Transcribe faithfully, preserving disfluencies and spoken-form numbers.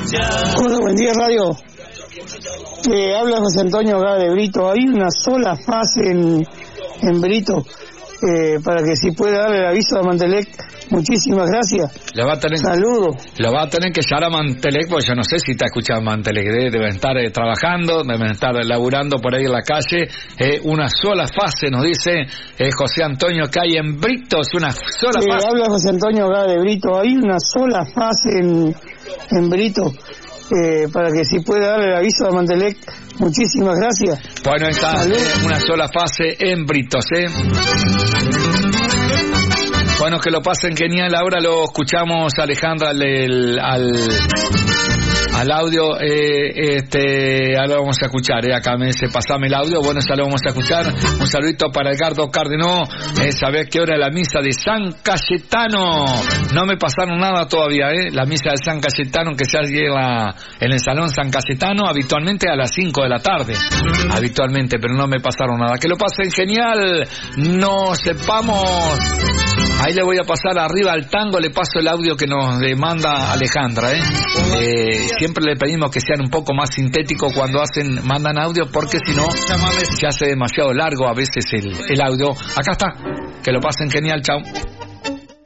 Hola, buen día, radio. Eh, habla José Antonio acá de Brito. Hay una sola fase en, en Brito, eh, para que si puede darle el aviso a Mantelec. Muchísimas gracias. Le va a tener, Saludos. Lo va a tener que llamar a Mantelec, porque yo no sé si está escuchando Mantelec. Debe, deben estar eh, trabajando, deben estar laburando por ahí en la calle. Eh, una sola fase, nos dice eh, José Antonio, que hay en Brito. Es una sola eh, fase. Habla José Antonio acá de Brito. Hay una sola fase en, en Brito. Eh, para que si puede darle el aviso a Mantelec. Muchísimas gracias. Bueno, está eh, una sola fase en Britos, ¿eh? Bueno, que lo pasen genial. Ahora lo escuchamos, Alejandra, al, al, al audio. Eh, este, ahora vamos a escuchar, eh, acá me dice, pasame el audio. Bueno, ya lo vamos a escuchar. Un saludito para Edgardo Cárdenas. Eh, ¿Sabés qué hora es la misa de San Cayetano? No me pasaron nada todavía, eh. La misa de San Cayetano, que se hace en, la, en el Salón San Cayetano, habitualmente a las cinco de la tarde. Habitualmente, pero no me pasaron nada. Que lo pasen genial. No sepamos. Ahí le voy a pasar arriba al tango, le paso el audio que nos demanda Alejandra, ¿eh? Eh, siempre le pedimos que sean un poco más sintéticos cuando hacen, mandan audio, porque si no, se hace demasiado largo a veces el, el audio. Acá está, que lo pasen genial, chao.